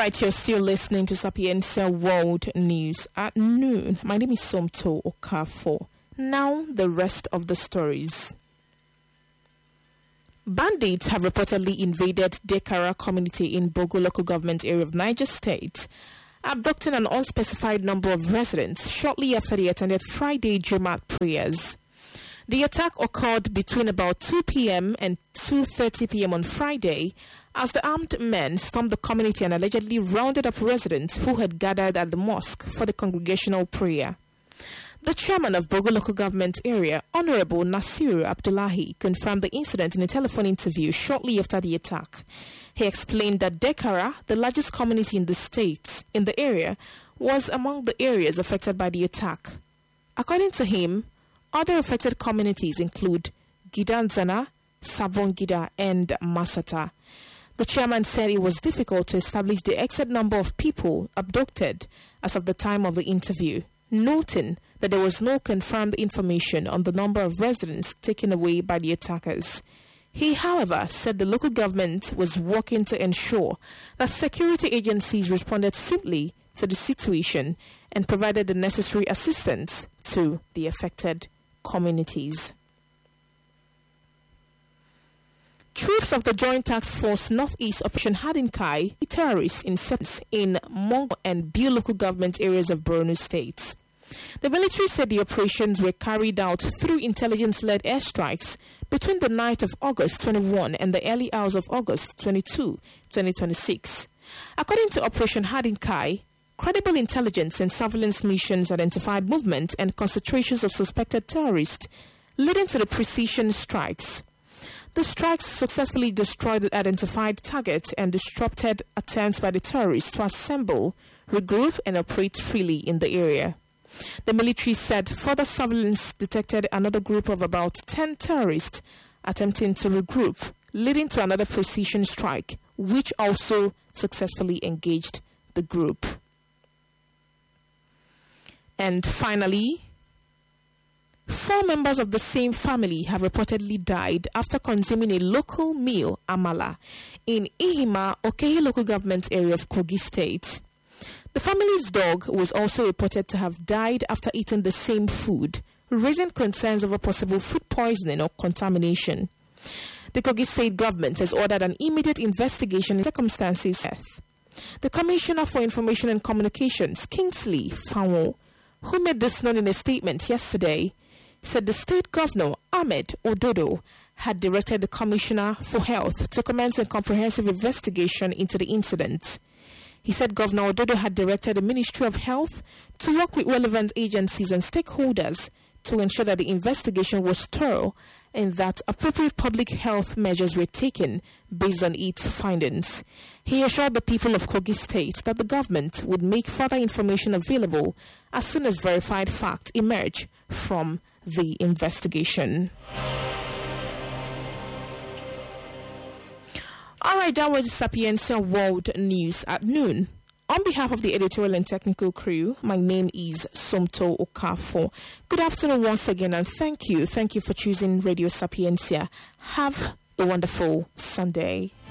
right, you're still listening to Sapientia World News at noon. My name is Somto Okafo. Now, the rest of the stories. Bandits have reportedly invaded Dekara community in Bogo local government area of Niger State, abducting an unspecified number of residents shortly after they attended Friday Jumat prayers. The attack occurred between about 2 p.m. and 2:30 p.m. on Friday as the armed men stormed the community and allegedly rounded up residents who had gathered at the mosque for the congregational prayer. The chairman of Bogo local government area, Honorable Nasiru Abdullahi, confirmed the incident in a telephone interview shortly after the attack. He explained that Dekara, the largest community in the area, was among the areas affected by the attack. According to him, other affected communities include Gidanzana, Sabongida, and Masata. The chairman said it was difficult to establish the exact number of people abducted as of the time of the interview, noting that there was no confirmed information on the number of residents taken away by the attackers. He, however, said the local government was working to ensure that security agencies responded swiftly to the situation and provided the necessary assistance to the affected communities. Troops of the Joint Task Force Northeast Operation Hadinkai terrorists in Mongo and Biu local government areas of Borno State. The military said the operations were carried out through intelligence-led airstrikes between the night of August 21 and the early hours of August 22, 2026. According to Operation Hadinkai, credible intelligence and surveillance missions identified movement and concentrations of suspected terrorists, leading to the precision strikes. The strikes successfully destroyed the identified target and disrupted attempts by the terrorists to assemble, regroup, and operate freely in the area. The military said further surveillance detected another group of about 10 terrorists attempting to regroup, leading to another precision strike, which also successfully engaged the group. And finally, 4 members of the same family have reportedly died after consuming a local meal, amala, in Ihima, Okehi local government area of Kogi State. The family's dog was also reported to have died after eating the same food, raising concerns over possible food poisoning or contamination. The Kogi State government has ordered an immediate investigation into circumstances of death. The Commissioner for Information and Communications, Kingsley Fanwo, who made this known in a statement yesterday, said the state governor, Ahmed Ododo, had directed the Commissioner for Health to commence a comprehensive investigation into the incident. He said Governor Ododo had directed the Ministry of Health to work with relevant agencies and stakeholders to ensure that the investigation was thorough and that appropriate public health measures were taken based on its findings. He assured the people of Kogi State that the government would make further information available as soon as verified facts emerge from the investigation. All right, that was Sapientia World News at noon. On behalf of the editorial and technical crew, my name is Somto Okafo. Good afternoon once again, and thank you. Thank you for choosing Radio Sapientia. Have a wonderful Sunday.